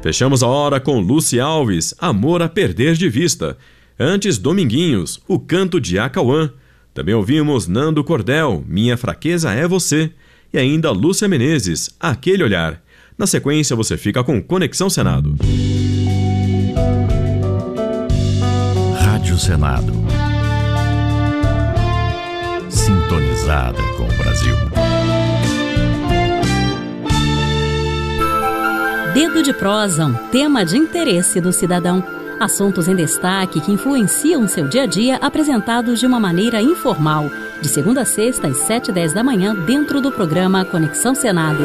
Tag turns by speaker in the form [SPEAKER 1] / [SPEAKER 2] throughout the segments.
[SPEAKER 1] Fechamos a hora com Lucy Alves, Amor a Perder de Vista. Antes, Dominguinhos, O Canto de Acauã. Também ouvimos Nando Cordel, Minha Fraqueza é Você. E ainda Lúcia Menezes, Aquele Olhar. Na sequência, você fica com Conexão Senado.
[SPEAKER 2] Rádio Senado. Sintonizada com o Brasil.
[SPEAKER 3] Dedo de Prosa, um tema de interesse do cidadão. Assuntos em destaque que influenciam seu dia a dia, apresentados de uma maneira informal. De segunda a sexta, às 7h10 da manhã, dentro do programa Conexão Senado.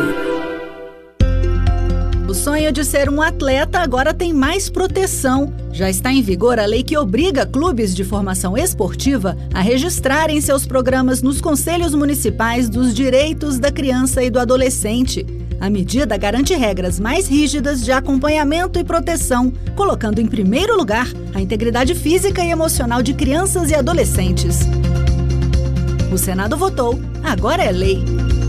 [SPEAKER 4] O sonho de ser um atleta agora tem mais proteção. Já está em vigor a lei que obriga clubes de formação esportiva a registrarem seus programas nos conselhos municipais dos direitos da criança e do adolescente. A medida garante regras mais rígidas de acompanhamento e proteção, colocando em primeiro lugar a integridade física e emocional de crianças e adolescentes. O Senado votou, agora é lei.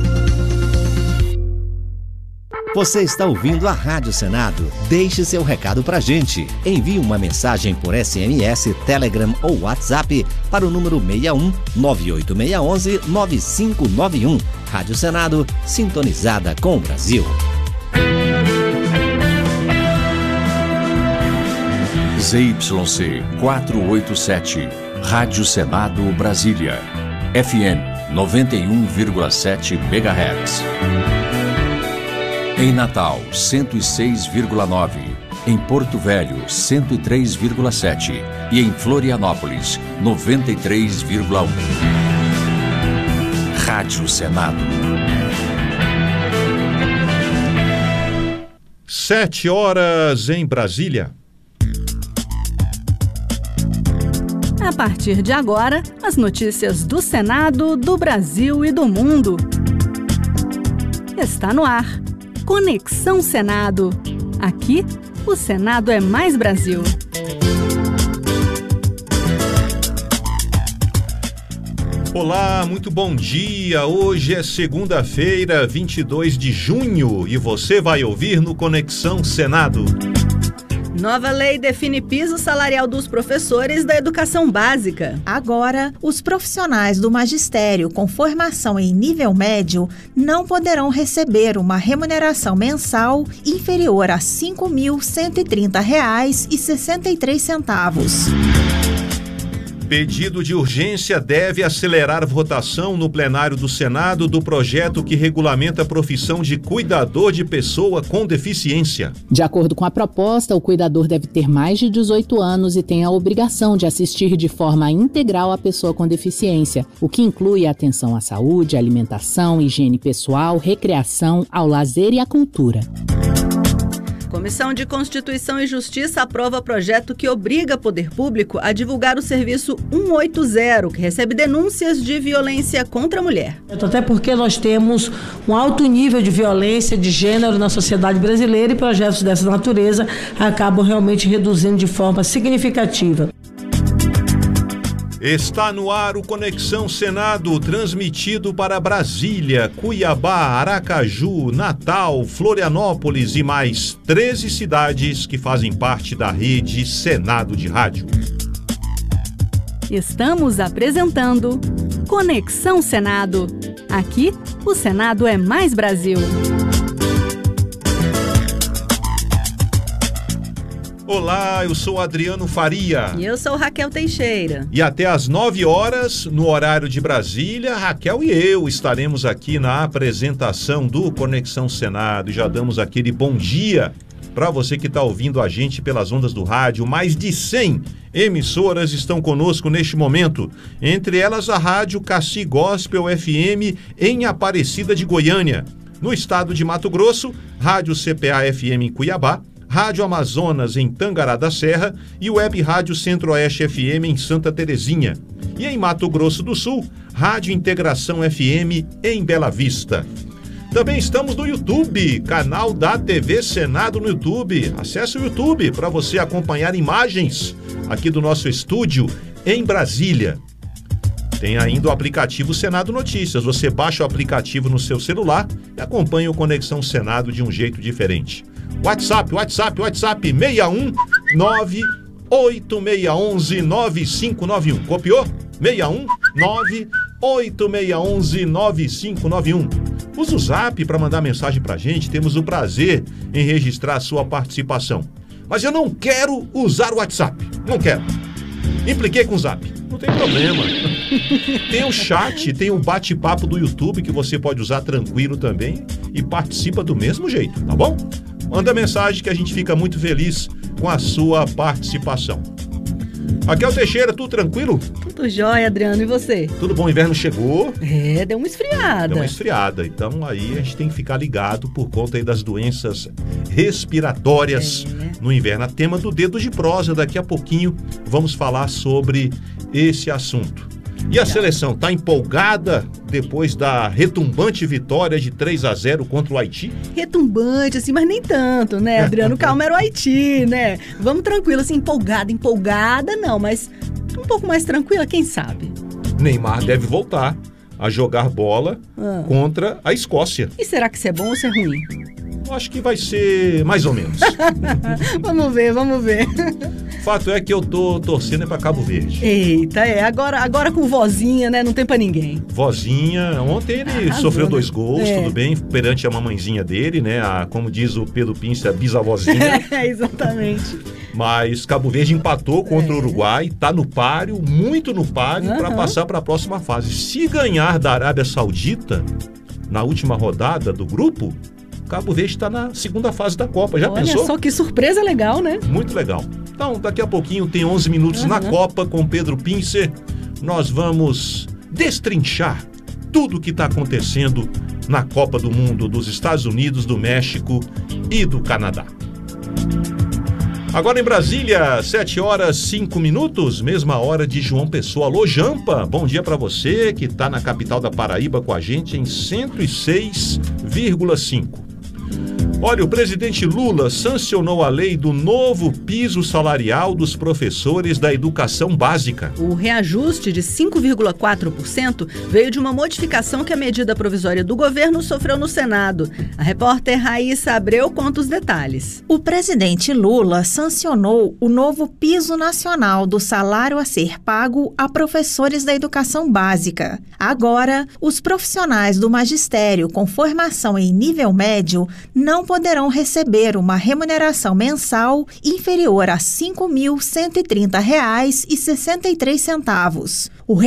[SPEAKER 5] Você está ouvindo a Rádio Senado? Deixe seu recado pra gente. Envie uma mensagem por SMS, Telegram ou WhatsApp para o número 61 98611 9591. Rádio Senado, sintonizada com o Brasil.
[SPEAKER 2] ZYC 487, Rádio Senado Brasília. FM 91,7 MHz. Em Natal, 106,9. Em Porto Velho, 103,7. E em Florianópolis, 93,1. Rádio Senado.
[SPEAKER 6] 7h em Brasília.
[SPEAKER 4] A partir de agora, as notícias do Senado, do Brasil e do mundo. Está no ar. Conexão Senado. Aqui, o Senado é mais Brasil.
[SPEAKER 6] Olá, muito bom dia. Hoje é segunda-feira, 22 de junho, e você vai ouvir no Conexão Senado.
[SPEAKER 4] Nova lei define piso salarial dos professores da educação básica.
[SPEAKER 7] Agora, os profissionais do magistério com formação em nível médio não poderão receber uma remuneração mensal inferior a R$ 5.130,63.
[SPEAKER 6] Pedido de urgência deve acelerar a votação no plenário do Senado do projeto que regulamenta a profissão de cuidador de pessoa com deficiência.
[SPEAKER 8] De acordo com a proposta, o cuidador deve ter mais de 18 anos e tem a obrigação de assistir de forma integral a pessoa com deficiência, o que inclui a atenção à saúde, alimentação, higiene pessoal, recreação, ao lazer e à cultura.
[SPEAKER 4] Comissão de Constituição e Justiça aprova projeto que obriga o poder público a divulgar o serviço 180, que recebe denúncias de violência contra a mulher.
[SPEAKER 9] Até porque nós temos um alto nível de violência de gênero na sociedade brasileira e projetos dessa natureza acabam realmente reduzindo de forma significativa.
[SPEAKER 6] Está no ar o Conexão Senado, transmitido para Brasília, Cuiabá, Aracaju, Natal, Florianópolis e mais 13 cidades que fazem parte da rede Senado de Rádio.
[SPEAKER 4] Estamos apresentando Conexão Senado. Aqui, o Senado é mais Brasil.
[SPEAKER 6] Olá, eu sou Adriano Faria.
[SPEAKER 4] E eu sou Raquel Teixeira.
[SPEAKER 6] E até às 9h, no horário de Brasília, Raquel e eu estaremos aqui na apresentação do Conexão Senado. E já damos aquele bom dia para você que está ouvindo a gente pelas ondas do rádio. Mais de 100 emissoras estão conosco neste momento. Entre elas a Rádio Cassi Gospel FM em Aparecida de Goiânia. No estado de Mato Grosso, Rádio CPA FM em Cuiabá, Rádio Amazonas em Tangará da Serra e Web Rádio Centro-Oeste FM em Santa Terezinha. E em Mato Grosso do Sul, Rádio Integração FM em Bela Vista. Também estamos no YouTube, canal da TV Senado no YouTube. Acesse o YouTube para você acompanhar imagens aqui do nosso estúdio em Brasília. Tem ainda o aplicativo Senado Notícias. Você baixa o aplicativo no seu celular e acompanha o Conexão Senado de um jeito diferente. WhatsApp 61 98611 9591. Copiou? 61 98611 9591. Usa o Zap para mandar mensagem pra gente. Temos o prazer em registrar a sua participação. Mas eu não quero usar o WhatsApp. Não quero. Impliquei com o Zap. Não tem problema. Tem o chat, tem o bate-papo do YouTube que você pode usar tranquilo também e participa do mesmo jeito, tá bom? Manda mensagem que a gente fica muito feliz com a sua participação. Raquel Teixeira, tudo tranquilo?
[SPEAKER 4] Tudo jóia, Adriano, e você?
[SPEAKER 6] Tudo bom, o inverno chegou.
[SPEAKER 4] Deu uma esfriada.
[SPEAKER 6] Deu uma esfriada, então aí a gente tem que ficar ligado por conta aí das doenças respiratórias no inverno. A tema do Dedo de Prosa, daqui a pouquinho vamos falar sobre esse assunto. E a seleção tá empolgada depois da retumbante vitória de 3-0 contra o Haiti?
[SPEAKER 4] Retumbante, assim, mas nem tanto, né, Adriano? Calma, era o Haiti, né? Vamos tranquilo, assim, empolgada não, mas um pouco mais tranquila, quem sabe?
[SPEAKER 6] Neymar deve voltar a jogar bola contra a Escócia.
[SPEAKER 4] E será que isso é bom ou isso é ruim?
[SPEAKER 6] Eu acho que vai ser mais ou menos.
[SPEAKER 4] Vamos ver.
[SPEAKER 6] Fato é que eu tô torcendo para Cabo Verde.
[SPEAKER 4] Eita, agora com vozinha, né? Não tem pra ninguém.
[SPEAKER 6] Vozinha, ontem ele sofreu 2 gols, tudo bem, perante a mamãezinha dele, né? Como diz o Pedro Pince, a bisavózinha.
[SPEAKER 4] Exatamente.
[SPEAKER 6] Mas Cabo Verde empatou contra o Uruguai, tá no páreo, muito no páreo, para passar para a próxima fase. Se ganhar da Arábia Saudita, na última rodada do grupo, Cabo Verde está na segunda fase da Copa. Já pensou?
[SPEAKER 4] Olha só que surpresa legal, né?
[SPEAKER 6] Muito legal. Então, daqui a pouquinho tem 11 minutos na Copa com Pedro Pincer. Nós vamos destrinchar tudo o que está acontecendo na Copa do Mundo dos Estados Unidos, do México e do Canadá. Agora em Brasília, 7h05, mesma hora de João Pessoa. Alô, Jampa, bom dia para você que está na capital da Paraíba com a gente em 106,5. Olha, o presidente Lula sancionou a lei do novo piso salarial dos professores da educação básica.
[SPEAKER 4] O reajuste de 5,4% veio de uma modificação que a medida provisória do governo sofreu no Senado. A repórter Raíssa Abreu conta os detalhes.
[SPEAKER 7] O presidente Lula sancionou o novo piso nacional do salário a ser pago a professores da educação básica. Agora, os profissionais do magistério com formação em nível médio não poderão receber uma remuneração mensal inferior a R$ 5.130,63.